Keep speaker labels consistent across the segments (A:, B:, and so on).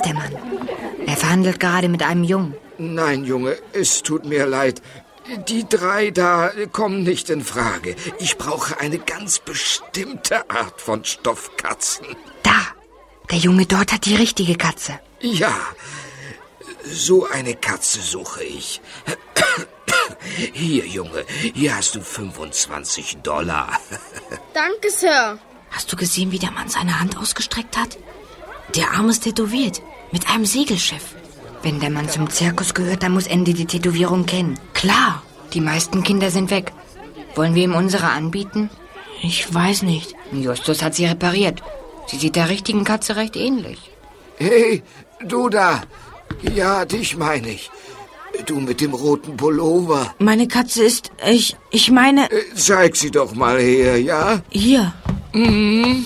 A: der Mann. Er verhandelt gerade mit einem Jungen.
B: Nein, Junge, es tut mir leid. Die 3 da kommen nicht in Frage. Ich brauche eine ganz bestimmte Art von Stoffkatzen.
A: Da, der Junge dort hat die richtige Katze.
B: Ja, so eine Katze suche ich. Hier, Junge, hier hast du $25.
C: Danke, Sir.
A: Hast du gesehen, wie der Mann seine Hand ausgestreckt hat? Der Arm ist tätowiert, mit einem Segelschiff. Wenn der Mann zum Zirkus gehört, dann muss Andy die Tätowierung kennen. Klar, die meisten Kinder sind weg. Wollen wir ihm unsere anbieten? Ich weiß nicht. Justus hat sie repariert. Sie sieht der richtigen Katze recht ähnlich.
B: Hey, du da. Ja, dich meine ich. Du mit dem roten Pullover.
A: Meine Katze ist... Ich meine...
B: Zeig sie doch mal her, ja?
A: Hier.
B: Mhm.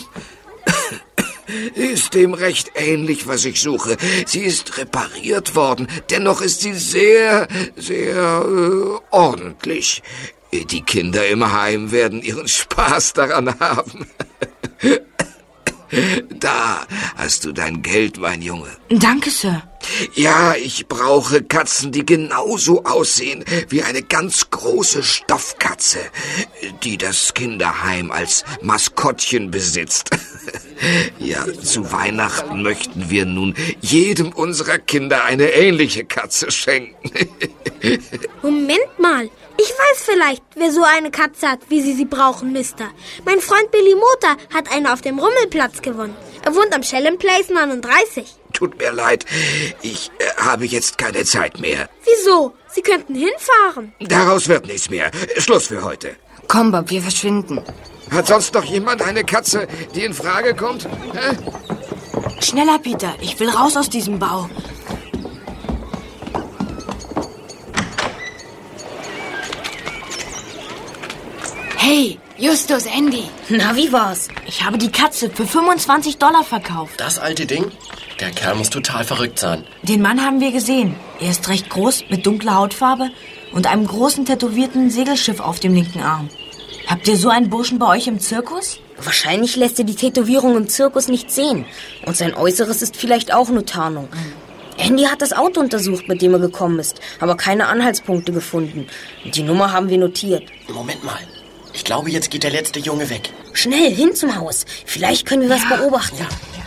B: Ist dem recht ähnlich, was ich suche. Sie ist repariert worden. Dennoch ist sie sehr, sehr ordentlich. Die Kinder im Heim werden ihren Spaß daran haben. Da hast du dein Geld, mein Junge.
A: Danke, Sir.
B: Ja, ich brauche Katzen, die genauso aussehen wie eine ganz große Stoffkatze, die das Kinderheim als Maskottchen besitzt. Ja, zu Weihnachten möchten wir nun jedem unserer Kinder eine ähnliche Katze schenken.
C: Moment mal. Ich weiß vielleicht, wer so eine Katze hat, wie Sie sie brauchen, Mister. Mein Freund Billy Motor hat eine auf dem Rummelplatz gewonnen. Er wohnt am Shellen Place 39.
B: Tut mir leid, ich habe jetzt keine Zeit mehr.
C: Wieso? Sie könnten hinfahren.
B: Daraus wird nichts mehr. Schluss für heute.
A: Komm, Bob, wir verschwinden.
B: Hat sonst noch jemand eine Katze, die in Frage kommt?
A: Schneller, Peter. Ich will raus aus diesem Bau. Hey, Justus, Andy. Na, wie war's? Ich habe die Katze für $25 verkauft.
D: Das alte Ding? Der Kerl muss total verrückt sein.
A: Den Mann haben wir gesehen. Er ist recht groß, mit dunkler Hautfarbe und einem großen tätowierten Segelschiff auf dem linken Arm. Habt ihr so einen Burschen bei euch im Zirkus?
E: Wahrscheinlich lässt er die Tätowierung im Zirkus nicht sehen. Und sein Äußeres ist vielleicht auch nur Tarnung. Andy hat das Auto untersucht, mit dem er gekommen ist, aber keine Anhaltspunkte gefunden. Die Nummer haben wir notiert.
D: Moment mal. Ich glaube, jetzt geht der letzte Junge weg.
E: Schnell, hin zum Haus. Vielleicht können wir was beobachten.
D: Ja.